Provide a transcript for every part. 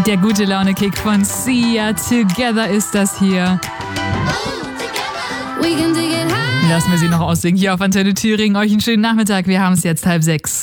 Der gute Laune-Kick von Sia, Together ist das hier. Lassen wir sie noch aussingen hier auf Antenne Thüringen. Euch einen schönen Nachmittag, wir haben es jetzt 5:30.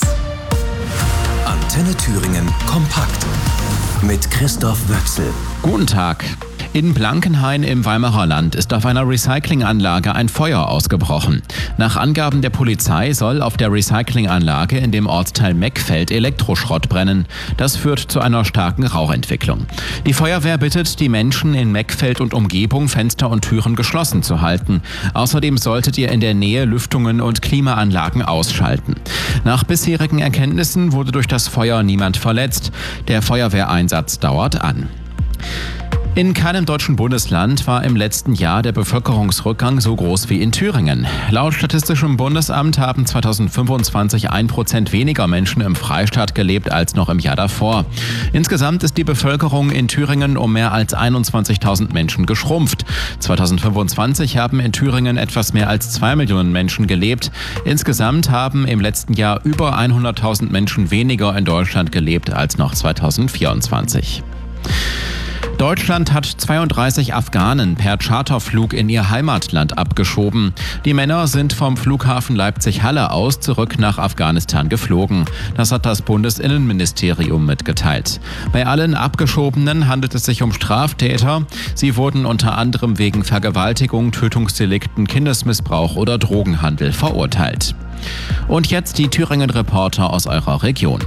Antenne Thüringen kompakt mit Christoph Wöchsel. Guten Tag. In Blankenhain im Weimarer Land ist auf einer Recyclinganlage ein Feuer ausgebrochen. Nach Angaben der Polizei soll auf der Recyclinganlage in dem Ortsteil Meckfeld Elektroschrott brennen. Das führt zu einer starken Rauchentwicklung. Die Feuerwehr bittet die Menschen in Meckfeld und Umgebung, Fenster und Türen geschlossen zu halten. Außerdem solltet ihr in der Nähe Lüftungen und Klimaanlagen ausschalten. Nach bisherigen Erkenntnissen wurde durch das Feuer niemand verletzt. Der Feuerwehreinsatz dauert an. In keinem deutschen Bundesland war im letzten Jahr der Bevölkerungsrückgang so groß wie in Thüringen. Laut Statistischem Bundesamt haben 2025 1% weniger Menschen im Freistaat gelebt als noch im Jahr davor. Insgesamt ist die Bevölkerung in Thüringen um mehr als 21.000 Menschen geschrumpft. 2025 haben in Thüringen etwas mehr als 2 Millionen Menschen gelebt. Insgesamt haben im letzten Jahr über 100.000 Menschen weniger in Deutschland gelebt als noch 2024. Deutschland hat 32 Afghanen per Charterflug in ihr Heimatland abgeschoben. Die Männer sind vom Flughafen Leipzig-Halle aus zurück nach Afghanistan geflogen. Das hat das Bundesinnenministerium mitgeteilt. Bei allen Abgeschobenen handelt es sich um Straftäter. Sie wurden unter anderem wegen Vergewaltigung, Tötungsdelikten, Kindesmissbrauch oder Drogenhandel verurteilt. Und jetzt die Thüringen-Reporter aus eurer Region.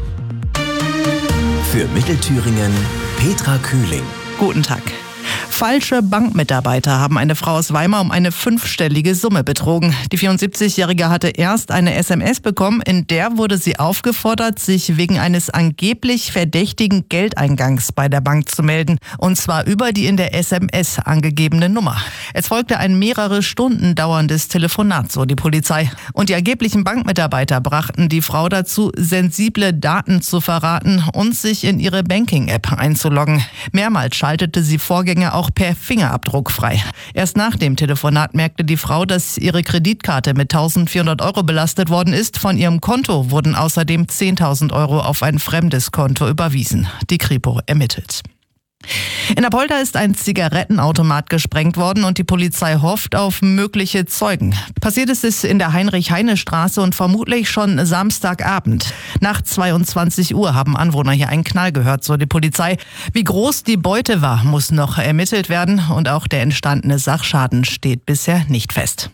Für Mittelthüringen Petra Kühling. Guten Tag. Falsche Bankmitarbeiter haben eine Frau aus Weimar um eine 5-stellige Summe betrogen. Die 74-Jährige hatte erst eine SMS bekommen, in der wurde sie aufgefordert, sich wegen eines angeblich verdächtigen Geldeingangs bei der Bank zu melden. Und zwar über die in der SMS angegebene Nummer. Es folgte ein mehrere Stunden dauerndes Telefonat, so die Polizei. Und die angeblichen Bankmitarbeiter brachten die Frau dazu, sensible Daten zu verraten und sich in ihre Banking-App einzuloggen. Mehrmals schaltete sie Vorgänge auch per Fingerabdruck frei. Erst nach dem Telefonat merkte die Frau, dass ihre Kreditkarte mit 1.400 € belastet worden ist. Von ihrem Konto wurden außerdem 10.000 € auf ein fremdes Konto überwiesen. Die Kripo ermittelt. In Apolda ist ein Zigarettenautomat gesprengt worden und die Polizei hofft auf mögliche Zeugen. Passiert ist es in der Heinrich-Heine-Straße und vermutlich schon Samstagabend. Nach 22 Uhr haben Anwohner hier einen Knall gehört, so die Polizei. Wie groß die Beute war, muss noch ermittelt werden und auch der entstandene Sachschaden steht bisher nicht fest.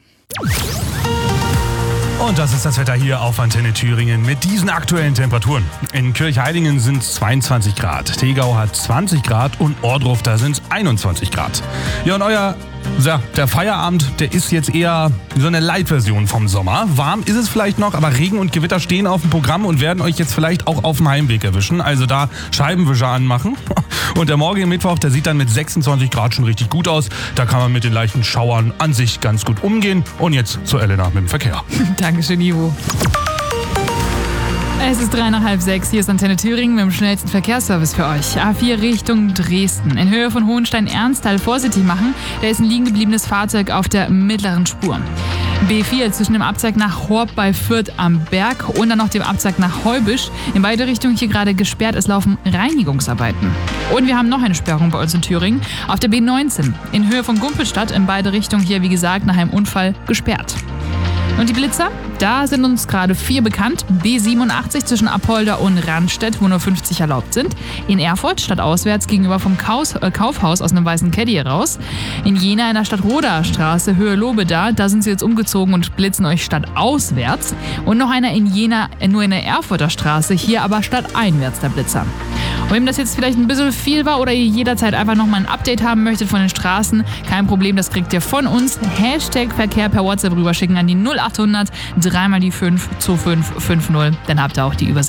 Und das ist das Wetter hier auf Antenne Thüringen mit diesen aktuellen Temperaturen. In Kirchheidingen sind es 22 Grad, Tegau hat 20 Grad und Ohrdruf, da sind es 21 Grad. Ja, und der Feierabend, der ist jetzt eher so eine Light-Version vom Sommer. Warm ist es vielleicht noch, aber Regen und Gewitter stehen auf dem Programm und werden euch jetzt vielleicht auch auf dem Heimweg erwischen. Also da Scheibenwischer anmachen. Und der morgige Mittwoch, der sieht dann mit 26 Grad schon richtig gut aus. Da kann man mit den leichten Schauern an sich ganz gut umgehen. Und jetzt zu Elena mit dem Verkehr. Dankeschön, Ivo. Es ist 5:03. Hier ist Antenne Thüringen mit dem schnellsten Verkehrsservice für euch. A4 Richtung Dresden. In Höhe von Hohenstein-Ernsthal vorsichtig machen. Da ist ein liegen gebliebenes Fahrzeug auf der mittleren Spur. B4 zwischen dem Abzweig nach Horb bei Fürth am Berg und dann noch dem Abzweig nach Heubisch. In beide Richtungen hier gerade gesperrt. Es laufen Reinigungsarbeiten. Und wir haben noch eine Sperrung bei uns in Thüringen. Auf der B19 in Höhe von Gumpelstadt. In beide Richtungen hier, wie gesagt, nach einem Unfall gesperrt. Und die Blitzer, da sind uns gerade 4 bekannt. B87 zwischen Apolda und Randstedt, wo nur 50 erlaubt sind. In Erfurt, stadtauswärts gegenüber vom Kaufhaus aus einem weißen Caddy raus. In Jena in der Stadtroder Straße, Höhe Lobeda, da sind sie jetzt umgezogen und blitzen euch stadtauswärts. Und noch einer in Jena, nur in der Erfurter Straße, hier aber stadteinwärts der Blitzer. Und wem das jetzt vielleicht ein bisschen viel war oder ihr jederzeit einfach nochmal ein Update haben möchtet von den Straßen, kein Problem, das kriegt ihr von uns. Hashtag Verkehr per WhatsApp rüberschicken an die 0800 3 mal die 5 2550. Dann habt ihr auch die Übersicht.